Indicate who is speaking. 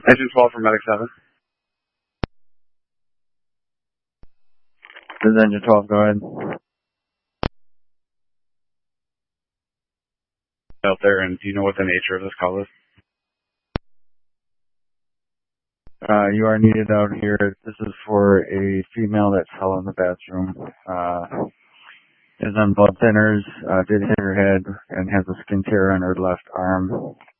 Speaker 1: Engine 12 for Medic 7.
Speaker 2: This is Engine 12, go ahead.
Speaker 1: Out there, and do you know what the nature of this call is?
Speaker 2: You are needed out here. This is for a female that fell in the bathroom. Is on blood thinners, did hit her head, and has a skin tear on her left arm.